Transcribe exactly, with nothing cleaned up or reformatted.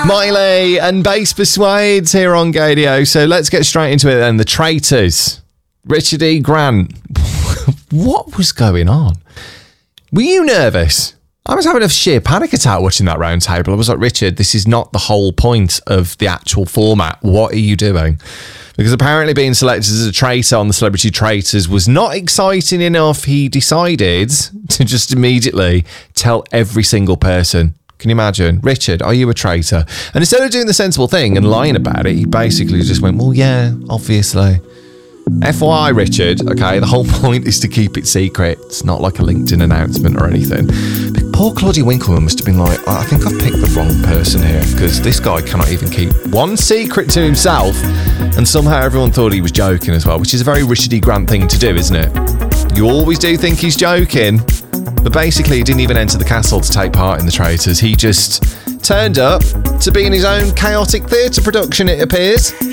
Miley and Bass Persuades here on Gadio. So let's get straight into it then. The Traitors. Richard E. Grant. What was going on? Were you nervous? I was having a sheer panic attack watching that round table. I was like, Richard, this is not the whole point of the actual format. What are you doing? Because apparently being selected as a traitor on the Celebrity Traitors was not exciting enough. He decided to just immediately tell every single person. Can you imagine? Richard, are you a traitor? And instead of doing the sensible thing and lying about it, he basically just went, well, yeah, obviously. F Y I, Richard, okay, the whole point is to keep it secret. It's not like a LinkedIn announcement or anything. But poor Claudia Winkleman must have been like, I think I've picked the wrong person here, because this guy cannot even keep one secret to himself, and somehow everyone thought he was joking as well, which is a very Richard E. Grant thing to do, isn't it? You always do think he's joking, but basically he didn't even enter the castle to take part in the Traitors. He just turned up to be in his own chaotic theatre production, it appears.